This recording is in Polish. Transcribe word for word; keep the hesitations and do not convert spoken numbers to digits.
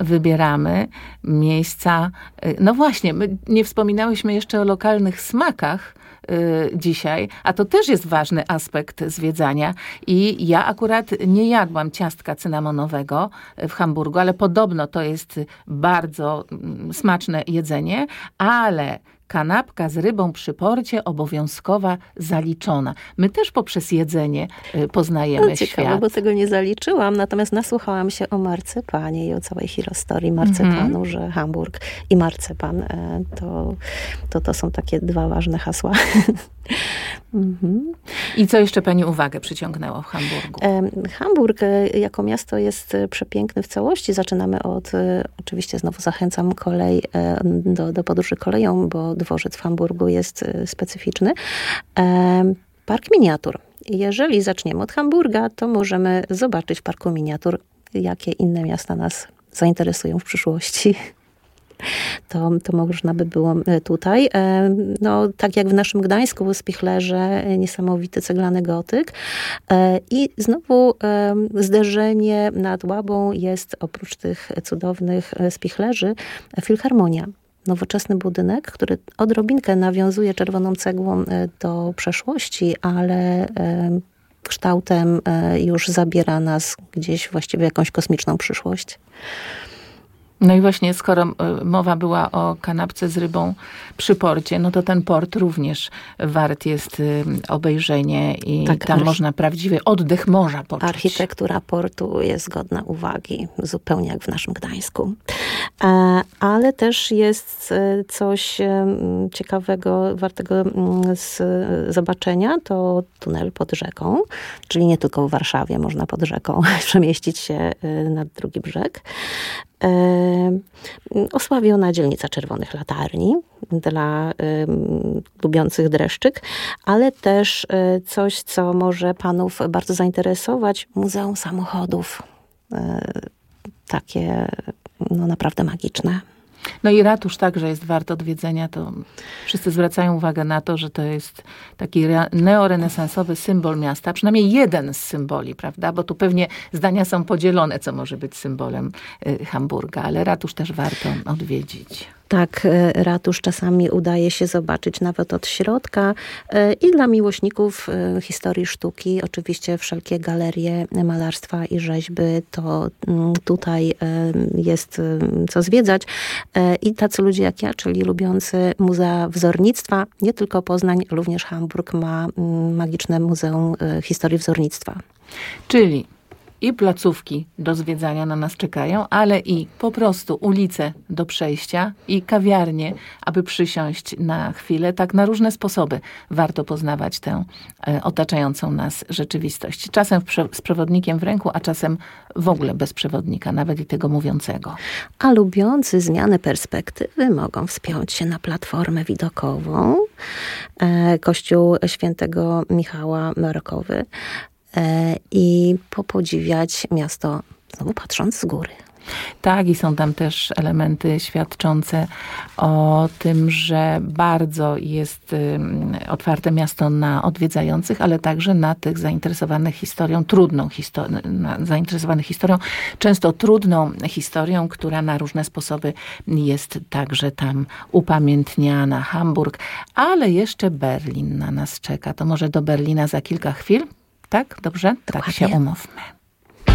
wybieramy miejsca. No właśnie, my nie wspominałyśmy jeszcze o lokalnych smakach dzisiaj, a to też jest ważny aspekt zwiedzania. I ja akurat nie jadłam ciastka cynamonowego w Hamburgu, ale podobno to jest bardzo smaczne jedzenie, ale kanapka z rybą przy porcie obowiązkowa, zaliczona. My też poprzez jedzenie poznajemy no, ciekawe, świat. Bo tego nie zaliczyłam, natomiast nasłuchałam się o marcepanie i o całej historii marcepanu, mm-hmm. że Hamburg i marcepan to, to, to są takie dwa ważne hasła. mm-hmm. I co jeszcze pani uwagę przyciągnęło w Hamburgu? Hamburg jako miasto jest przepiękny w całości. Zaczynamy od, oczywiście znowu zachęcam kolej do, do podróży koleją, bo dworzec w Hamburgu jest specyficzny. Park miniatur. Jeżeli zaczniemy od Hamburga, to możemy zobaczyć w parku miniatur, jakie inne miasta nas zainteresują w przyszłości. To, to można by było tutaj. No, tak jak w naszym Gdańsku, Spichlerze, niesamowity ceglany gotyk. I znowu zderzenie nad Łabą jest, oprócz tych cudownych spichlerzy, filharmonia. Nowoczesny budynek, który odrobinkę nawiązuje czerwoną cegłą do przeszłości, ale kształtem już zabiera nas gdzieś właściwie jakąś kosmiczną przyszłość. No i właśnie, skoro mowa była o kanapce z rybą przy porcie, no to ten port również wart jest obejrzenie i tak, tam arch- można prawdziwy oddech morza poczuć. Architektura portu jest godna uwagi, zupełnie jak w naszym Gdańsku. Ale też jest coś ciekawego, wartego z zobaczenia, to tunel pod rzeką, czyli nie tylko w Warszawie można pod rzeką przemieścić się nad drugi brzeg. Osławiona dzielnica Czerwonych Latarni dla y, lubiących dreszczyk, ale też y, coś, co może panów bardzo zainteresować, Muzeum Samochodów. Y, takie no, naprawdę magiczne. No i ratusz także jest wart odwiedzenia. To wszyscy zwracają uwagę na to, że to jest taki neorenesansowy symbol miasta. Przynajmniej jeden z symboli, prawda? Bo tu pewnie zdania są podzielone, co może być symbolem y, Hamburga. Ale ratusz też warto odwiedzić. Tak, ratusz czasami udaje się zobaczyć nawet od środka. I dla miłośników historii sztuki, oczywiście wszelkie galerie malarstwa i rzeźby, to tutaj jest co zwiedzać. I tacy ludzie jak ja, czyli lubiący muzea wzornictwa, nie tylko Poznań, również Hamburg ma magiczne Muzeum Historii Wzornictwa. Czyli i placówki do zwiedzania na nas czekają, ale i po prostu ulice do przejścia i kawiarnie, aby przysiąść na chwilę. Tak na różne sposoby warto poznawać tę e, otaczającą nas rzeczywistość. Czasem prze- z przewodnikiem w ręku, a czasem w ogóle bez przewodnika, nawet i tego mówiącego. A lubiący zmiany perspektywy mogą wspiąć się na platformę widokową. E, Kościół Świętego Michała Marokowy. I popodziwiać miasto, znowu patrząc z góry. Tak, i są tam też elementy świadczące o tym, że bardzo jest otwarte miasto na odwiedzających, ale także na tych zainteresowanych historią, trudną historią, zainteresowanych historią, często trudną historią, która na różne sposoby jest także tam upamiętniana. Hamburg, ale jeszcze Berlin na nas czeka. To może do Berlina za kilka chwil? Tak? Dobrze? Dokładnie. Tak się umówmy.